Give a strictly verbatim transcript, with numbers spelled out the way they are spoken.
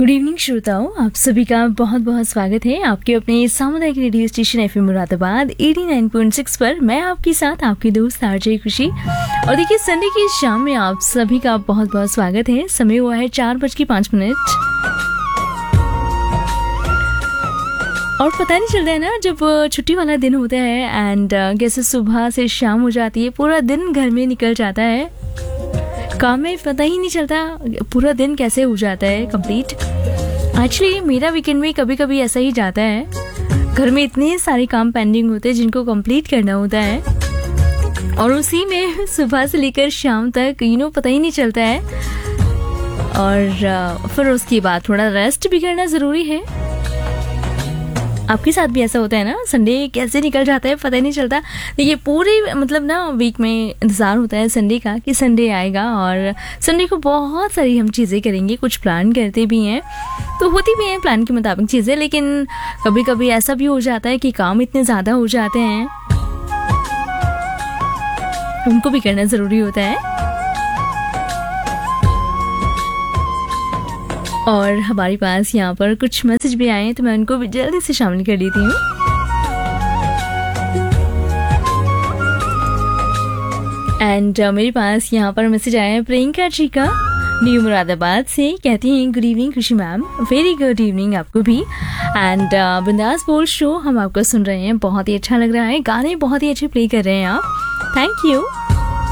Good evening श्रोताओं, आप सभी का बहुत बहुत स्वागत है आपके अपने सामुदायिक रेडियो स्टेशन एफएम मुरादाबाद नवासी पॉइंट छह पर। मैं आपके साथ आपकी दोस्त आरजे खुशी। और देखिए, संडे की शाम में आप सभी का बहुत बहुत स्वागत है। समय हुआ है चार बज के पाँच मिनट और पता नहीं चलता है ना, जब छुट्टी वाला दिन होता है एंड कैसे सुबह से शाम हो जाती है, पूरा दिन घर में निकल जाता है, काम में पता ही नहीं चलता पूरा दिन कैसे हो जाता है कंप्लीट। एक्चुअली मेरा वीकेंड में कभी कभी ऐसा ही जाता है, घर में इतने सारे काम पेंडिंग होते हैं जिनको कंप्लीट करना होता है और उसी में सुबह से लेकर शाम तक यू नो पता ही नहीं चलता है। और फिर उसके बाद थोड़ा रेस्ट भी करना ज़रूरी है। आपके साथ भी ऐसा होता है ना, संडे कैसे निकल जाता है पता ही नहीं चलता। देखिए, पूरे मतलब ना वीक में इंतज़ार होता है संडे का कि संडे आएगा और संडे को बहुत सारी हम चीज़ें करेंगे, कुछ प्लान करते भी हैं तो होती भी हैं प्लान के मुताबिक चीज़ें, लेकिन कभी कभी ऐसा भी हो जाता है कि काम इतने ज़्यादा हो जाते हैं, उनको भी करना ज़रूरी होता है। और हमारे पास यहाँ पर कुछ मैसेज भी आए हैं तो मैं उनको भी जल्दी से शामिल कर लेती हूँ। एंड uh, मेरे पास यहाँ पर मैसेज आया है प्रियंका जी का, न्यू मुरादाबाद से। कहती हैं गुड इवनिंग खुशी मैम, वेरी गुड इवनिंग आपको भी। एंड uh, बिंदास बोल शो हम आपको सुन रहे हैं, बहुत ही अच्छा लग रहा है, गाने बहुत ही अच्छे प्ले कर रहे हैं आप, थैंक यू।